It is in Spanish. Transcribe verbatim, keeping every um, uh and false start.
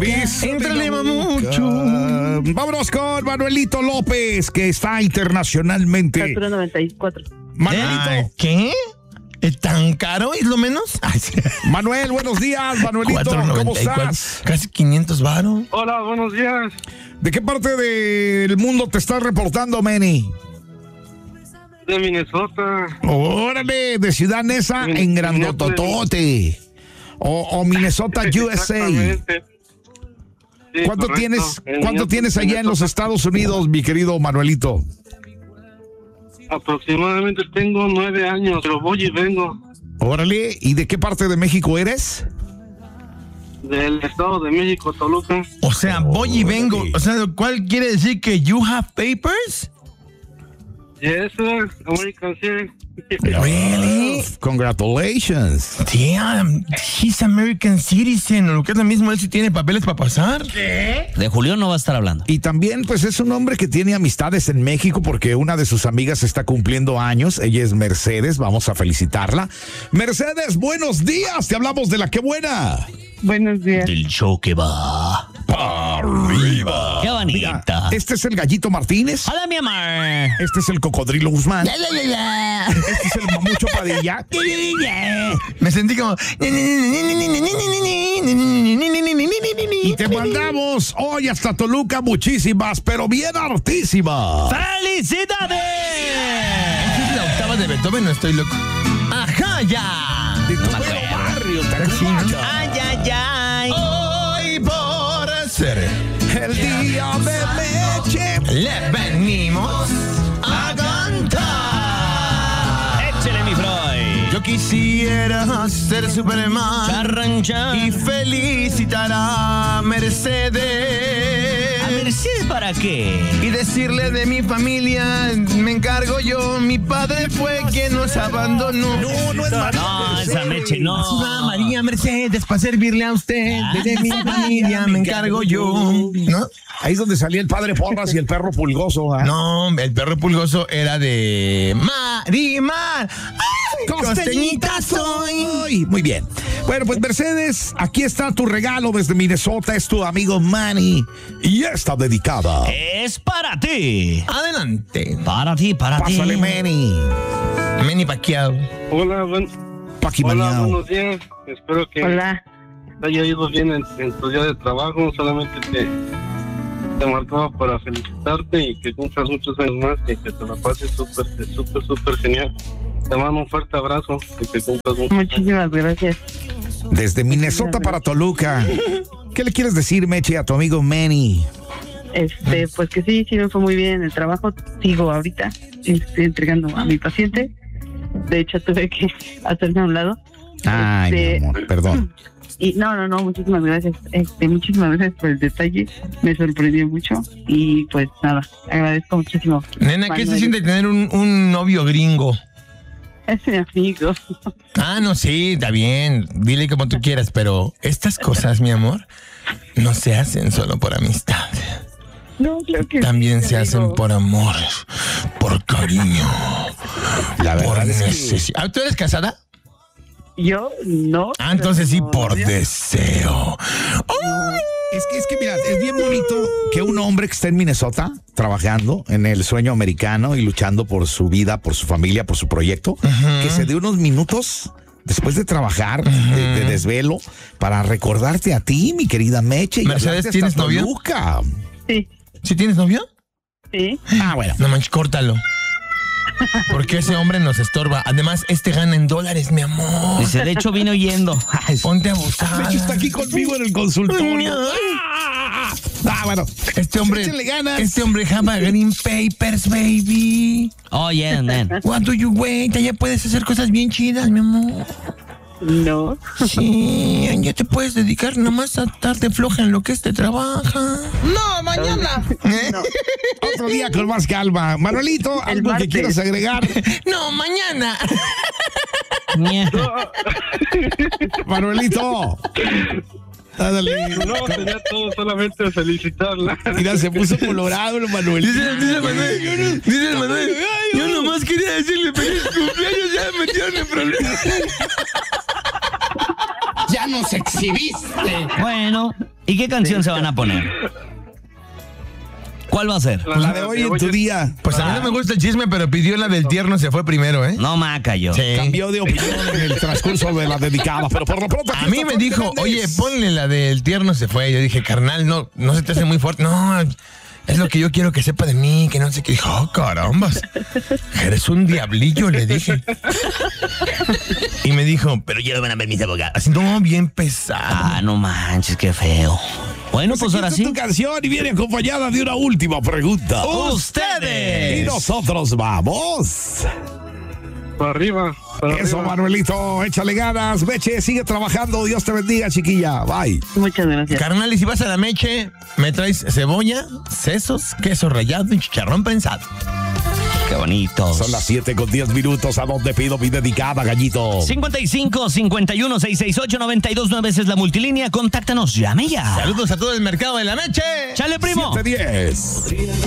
Entrale mucho. Vámonos con Manuelito López, que está internacionalmente. Estatura noventa y cuatro. Manuelito. Ah, ¿Qué? ¿Es tan caro? ¿Es lo menos? Ay, sí. Manuel, buenos días, Manuelito. ¿Cómo estás? Casi quinientos varos. Hola, buenos días. ¿De qué parte del mundo te estás reportando, Manny? De Minnesota. Órale, de Ciudad Neza Min- en Grandototote. O, o Minnesota, U S A. Exactamente. Sí, ¿Cuánto correcto. tienes, En cuánto Minnesota, tienes allá en los Minnesota. Estados Unidos, mi querido Manuelito? Aproximadamente tengo nueve años, pero voy y vengo Órale, ¿y de qué parte de México eres? del Estado de México, Toluca. O sea, voy y vengo. O sea, ¿cuál quiere decir que you have papers? Yes, sir. American City. Really? Congratulations. Damn, he's American citizen. O lo que es lo mismo, él sí tiene papeles para pasar. De Julián no va a estar hablando. Y también, pues, es un hombre que tiene amistades en México porque una de sus amigas está cumpliendo años. Ella es Mercedes. Vamos a felicitarla. Mercedes, buenos días. Te hablamos de la que buena. Buenos días. Del show que va Arriba. ¡Qué bonita! Este es el Gallito Martínez. ¡Hola, mi amor! Este es el Cocodrilo Guzmán. La, la, la, la. Este es el Mamucho Padilla. Me sentí como... Y te mandamos hoy hasta Toluca muchísimas, pero bien hartísimas. ¡Felicidades! ¿Esta es la octava de Beethoven? No estoy loco. ¡Ajá, ya! De tu No me buen acuerdo. barrio, ¿te Sí, ¿no? acuerdas? ¡Ay, ay, ay! Hoy por ser El día de Meche. le venimos a cantar. ¡Échale, mi Freud! Yo quisiera ser Superman Charrancha. y felicitar a Mercedes. ¿A Mercedes para qué? Y decirle de mi familia, me encargo yo, mi padre fue quien nos abandonó. No, no es María No, Mercedes. esa Meche no. Así va María Mercedes para servirle a usted. De mi familia me encargo yo. ¿No? Ahí es donde salía el padre Porras y el perro Pulgoso. ¿Ah? No, el perro pulgoso era de Marimar. ¡Ay, costeñita soy! Muy bien. Bueno, pues Mercedes, aquí está tu regalo desde Minnesota. Es tu amigo Manny. Y está dedicada. Es para ti. Adelante. Para ti, para ti. Pásale, Manny. Manny Pacquiao. Hola, buen, Paqui hola, Mañao. buenos días. Espero que Hola. te haya ido bien en, en tu día de trabajo. Solamente te, te marcaba para felicitarte y que cumplas muchos años más y que te la pases súper, súper, súper genial. Te mando un fuerte abrazo y que cumplas muchos años. Muchísimas gracias. Desde Minnesota para Toluca. ¿Qué le quieres decir, Meche, a tu amigo Manny? Este, pues que sí, sí me fue muy bien en el trabajo. Sigo ahorita este, entregando a mi paciente. De hecho, tuve que hacerme a un lado. Ay, Este, mi amor, perdón. Y no, no, no, muchísimas gracias. Este, muchísimas gracias por el detalle. Me sorprendió mucho. Y pues nada, agradezco muchísimo. Nena, ¿qué se Manuel. siente tener un, un novio gringo? Es mi amigo. Ah, no, sí, está bien. Dile como tú quieras, pero estas cosas, mi amor, no se hacen solo por amistad. No, creo que También sí, se hacen amigo. por amor, por cariño, La por verdad es que necesidad. ¿Tú eres casada? Yo no. Ah, entonces sí, pero por novia. deseo. Es que, es que, mira, es bien bonito que un hombre que está en Minnesota trabajando en el sueño americano y luchando por su vida, por su familia, por su proyecto, que se dé unos minutos después de trabajar, de, de desvelo, para recordarte a ti, mi querida Meche. y Mercedes, hablarte hasta ¿tienes novio? Toluca. Sí, ¿Sí tienes novio? sí. Ah, bueno. No manches, córtalo. Porque ese hombre nos estorba. Además, este gana en dólares, mi amor. Dice, de hecho, vine oyendo. Ay, Ponte abusada. Meche está aquí conmigo en el consultorio. Ah, ah, bueno. Este hombre, Échenle ganas. este hombre jama green papers, baby. Oh, yeah, man. What do you wait? Ya puedes hacer cosas bien chidas, mi amor. No. Sí, ya te puedes dedicar nomás a darte floja en lo que este trabaja. No, mañana. Otro día con más calma. Manuelito, El ¿algo que martes. quieras agregar? No, mañana. Ñe. Manuelito. Ándale. No, sería todo, solamente felicitarla. Mira, se puso colorado el Manuelito. Dice, dice Manuel, dice el Manuel, yo nomás quería decirle feliz cumpleaños, ya me metieron en problemas. Ya nos exhibiste? Bueno, ¿y qué canción se van a poner? ¿Cuál va a ser? La de hoy en tu día. Pues a mí no me gusta el chisme, pero pidió la del tierno, se fue primero, ¿eh? No, maca yo. Sí. Cambió de opinión en el transcurso de la dedicada, pero por lo pronto... A mí me dijo, oye, ponle la del tierno, se fue. Yo dije, carnal, no, no se te hace muy fuerte. No, es lo que yo quiero que sepa de mí, que no sé qué. Dijo, oh, carambas, eres un diablillo, le dije. Y me dijo, pero ya lo van a ver mis abogados. Así, no, bien pesado. Ah, no manches, qué feo. Bueno, pues ahora sí. Tu canción y viene acompañada de una última pregunta. ¡Ustedes! Y nosotros vamos. Para arriba. Para Eso, arriba. Manuelito, échale ganas. Meche, sigue trabajando. Dios te bendiga, chiquilla. Bye. Muchas gracias. Carnal, y si vas a la Meche, me traes cebolla, sesos, queso rallado y chicharrón pensado. Qué bonito. Son las siete con diez minutos. ¿A dónde pido mi dedicada, gallito? cincuenta y cinco, cincuenta y uno, seiscientos sesenta y ocho, noventa y dos nueve es la multilínea. Contáctanos, llame ya. Saludos a todo el mercado de la Meche. ¡Chale, primo! siete diez.